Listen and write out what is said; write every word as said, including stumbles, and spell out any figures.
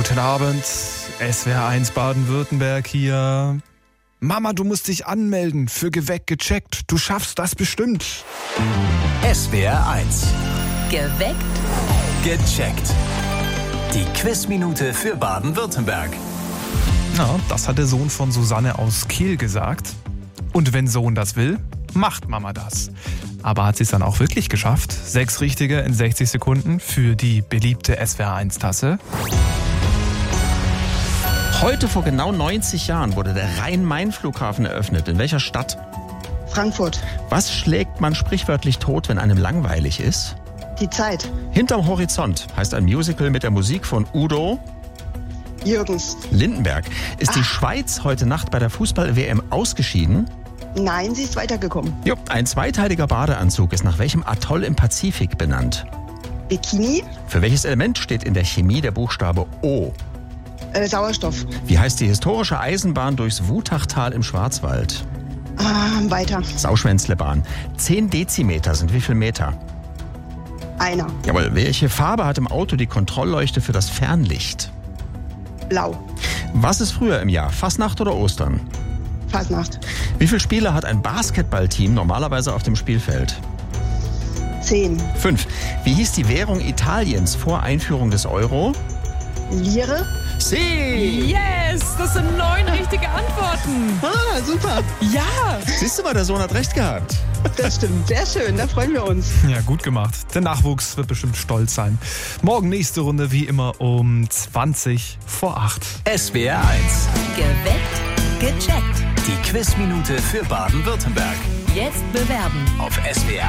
Guten Abend, S W R eins Baden-Württemberg hier. Mama, du musst dich anmelden für Geweckt gecheckt. Du schaffst das bestimmt. S W R eins. Geweckt Gecheckt. Die Quizminute für Baden-Württemberg. Ja, das hat der Sohn von Susanne aus Kehl gesagt. Und wenn Sohn das will, macht Mama das. Aber hat sie es dann auch wirklich geschafft? Sechs Richtige in sechzig Sekunden für die beliebte S W R eins Tasse. Heute vor genau neunzig Jahren wurde der Rhein-Main-Flughafen eröffnet. In welcher Stadt? Frankfurt. Was schlägt man sprichwörtlich tot, wenn einem langweilig ist? Die Zeit. Hinterm Horizont heißt ein Musical mit der Musik von Udo Jürgens. Lindenberg. Ist die Ach. Schweiz heute Nacht bei der Fußball-W M ausgeschieden? Nein, sie ist weitergekommen. Jo, ein zweiteiliger Badeanzug ist nach welchem Atoll im Pazifik benannt? Bikini. Für welches Element steht in der Chemie der Buchstabe O? Äh, Sauerstoff. Wie heißt die historische Eisenbahn durchs Wutachtal im Schwarzwald? Ah, weiter. Sauschwänzlebahn. Zehn Dezimeter sind wie viel Meter? Einer. Jawohl. Welche Farbe hat im Auto die Kontrollleuchte für das Fernlicht? Blau. Was ist früher im Jahr? Fastnacht oder Ostern? Fasnacht. Wie viele Spieler hat ein Basketballteam normalerweise auf dem Spielfeld? Zehn. Fünf. Wie hieß die Währung Italiens vor Einführung des Euro? Lire. Sie! Yes, das sind neun richtige Antworten. Ah, super. Ja. Siehst du mal, der Sohn hat recht gehabt. Das stimmt. Sehr schön. Da freuen wir uns. Ja, gut gemacht. Der Nachwuchs wird bestimmt stolz sein. Morgen nächste Runde wie immer um zwanzig vor acht. S W R eins. Geweckt gecheckt. Die Quizminute für Baden-Württemberg. Jetzt bewerben. Auf S W R